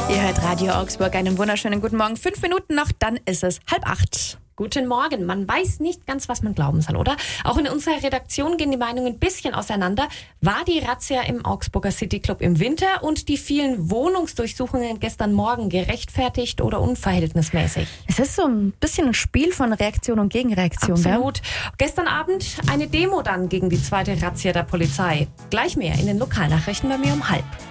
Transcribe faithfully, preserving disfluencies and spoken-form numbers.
Ihr hört Radio Augsburg, einen wunderschönen guten Morgen. Fünf Minuten noch, dann ist es halb acht. Guten Morgen. Man weiß nicht ganz, was man glauben soll, oder? Auch in unserer Redaktion gehen die Meinungen ein bisschen auseinander. War die Razzia im Augsburger City Club im Winter und die vielen Wohnungsdurchsuchungen gestern Morgen gerechtfertigt oder unverhältnismäßig? Es ist so ein bisschen ein Spiel von Reaktion und Gegenreaktion. Absolut. Gell? Gestern Abend eine Demo dann gegen die zweite Razzia der Polizei. Gleich mehr in den Lokalnachrichten bei mir um halb.